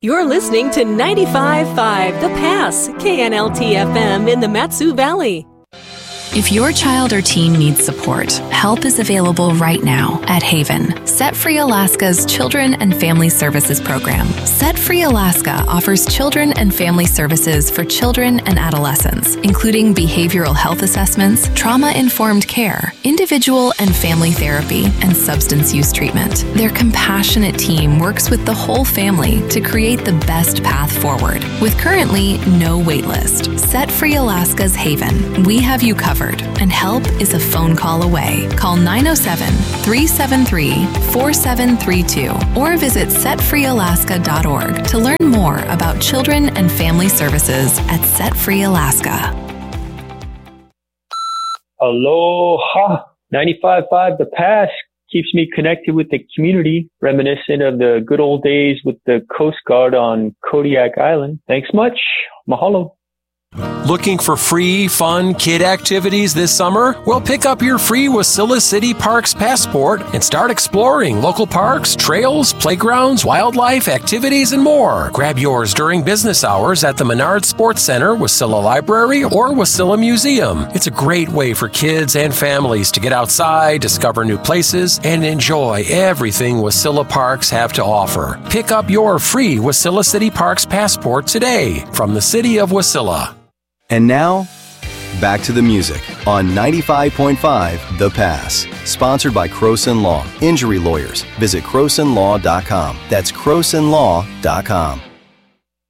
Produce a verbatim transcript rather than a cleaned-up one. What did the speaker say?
You're listening to ninety-five point five The Pass, K N L T F M in the Mat-Su Valley. If your child or teen needs support, help is available right now at Haven, Set Free Alaska's Children and Family Services program. Set Free Alaska offers children and family services for children and adolescents, including behavioral health assessments, trauma-informed care, individual and family therapy, and substance use treatment. Their compassionate team works with the whole family to create the best path forward. With currently no wait list, Set Free Alaska's Haven, we have you covered. And help is a phone call away. Call nine oh seven, three seven three, four seven three two or visit set free alaska dot org to learn more about children and family services at Set Free Alaska. Aloha! ninety-five point five The Pass keeps me connected with the community, reminiscent of the good old days with the Coast Guard on Kodiak Island. Thanks much. Mahalo. Looking for free, fun kid activities this summer? Well, pick up your free Wasilla City Parks passport and start exploring local parks, trails, playgrounds, wildlife, activities, and more. Grab yours during business hours at the Menard Sports Center, Wasilla Library, or Wasilla Museum. It's a great way for kids and families to get outside, discover new places, and enjoy everything Wasilla Parks have to offer. Pick up your free Wasilla City Parks passport today from the city of Wasilla. And now, back to the music on ninety-five point five The Pass. Sponsored by Croson Law. Injury lawyers. Visit croson law dot com. That's croson law dot com.